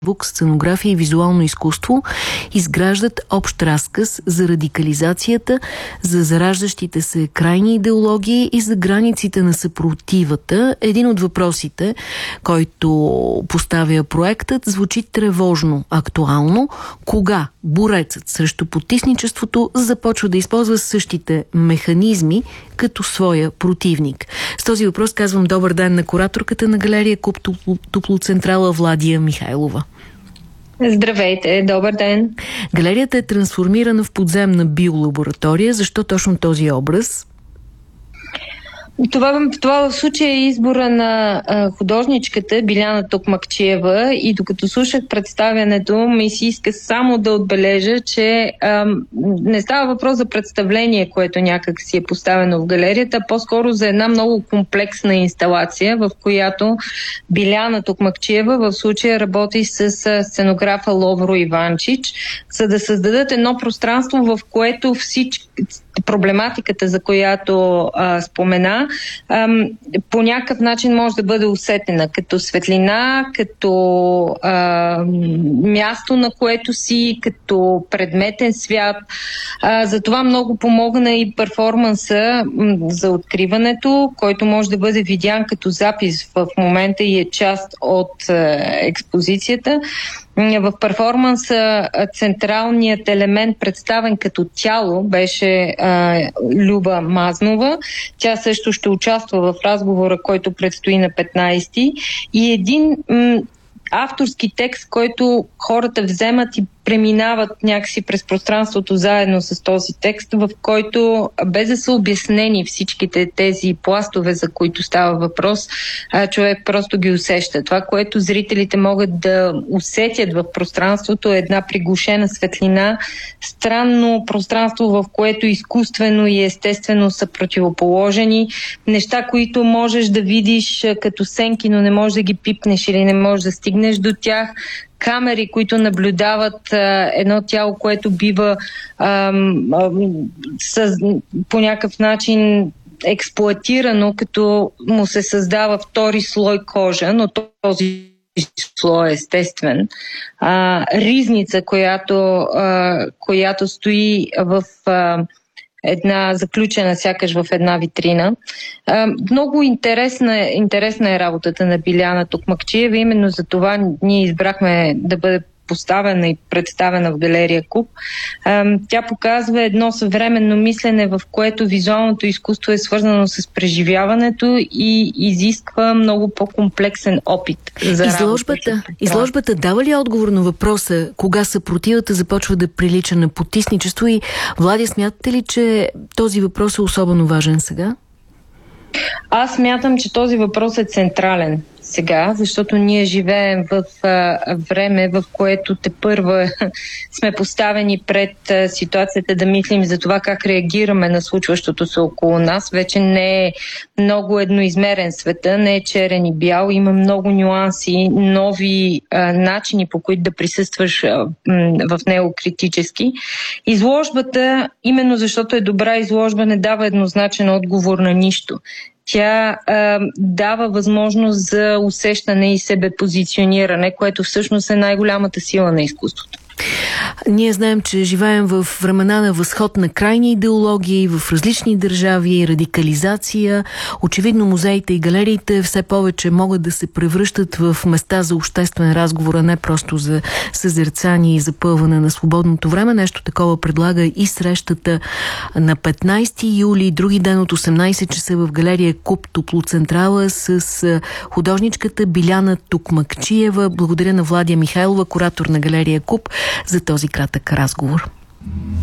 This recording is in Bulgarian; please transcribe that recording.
звук, сценография и визуално изкуство изграждат общ разказ за радикализацията, за зараждащите се крайни идеологии и за границите на съпротивата. Един от въпросите, който поставя проектът, звучи тревожно актуално. Кога борецът срещу потисничеството започва да използва същите механизми като своя противник? С този въпрос казвам добър ден на кураторката на галерия Куп Топлоцентрала Владия Михайлова. Здравейте, добър ден. Галерията е трансформирана в подземна биолаборатория. Защо точно този образ? Това в случая е избора на художничката Биляна Токмакчиева и докато слушах представянето, ми се иска само да отбележа, че не става въпрос за представление, което някак си е поставено в галерията, а по-скоро за една много комплексна инсталация, в която Биляна Токмакчиева в случая работи с сценографа Ловро Иванчич, за да създадат едно пространство, в което проблематиката, за която спомена, по някакъв начин може да бъде усетена като светлина, като място, на което си, като предметен свят. Затова много помогна и перформанса за откриването, който може да бъде видян като запис в момента и е част от експозицията. В перформанса централният елемент, представен като тяло, беше Люба Мазнова. Тя също ще участва в разговора, който предстои на 15-ти. И един авторски текст, който хората вземат и преминават някакси през пространството заедно с този текст, в който, без да са обяснени всичките тези пластове, за които става въпрос, човек просто ги усеща. Това, което зрителите могат да усетят в пространството, е една приглушена светлина, странно пространство, в което изкуствено и естествено са противоположени, неща, които можеш да видиш като сенки, но не можеш да ги пипнеш или не можеш да стигнеш до тях. Камери, които наблюдават едно тяло, което бива по някакъв начин експлоатирано, като му се създава втори слой кожа, но този слой е естествен. Ризница, която стои в една заключена сякаш в една витрина. Много интересна е работата на Биляна Токмакчиева. Именно за това ние избрахме да бъде поставена и представена в галерия Куп. Тя показва едно съвременно мислене, в което визуалното изкуство е свързано с преживяването и изисква много по-комплексен опит за работа. Изложбата дава ли отговор на въпроса кога съпротивата започва да прилича на потисничество? И Владя, смятате ли, че този въпрос е особено важен сега? Аз смятам, че този въпрос е централен сега, защото ние живеем в време, в което тепърва сме поставени пред ситуацията да мислим за това как реагираме на случващото се около нас. Вече не е много едноизмерен света, не е черен и бял, има много нюанси, нови начини, по които да присъстваш в него критически. Изложбата, именно защото е добра изложба, не дава еднозначен отговор на нищо. Тя дава възможност за усещане и себепозициониране, което всъщност е най-голямата сила на изкуството. Ние знаем, че живеем в времена на възход на крайни идеологии в различни държави, радикализация. Очевидно музеите и галериите все повече могат да се превръщат в места за обществен разговор, а не просто за съзерцание и запълване на свободното време. Нещо такова предлага и срещата на 15 юли, други ден от 18 часа в галерия Куп Топлоцентрала с художничката Биляна Токмакчиева. Благодаря на Владия Михайлова, куратор на галерия Куп, за този кратък разговор.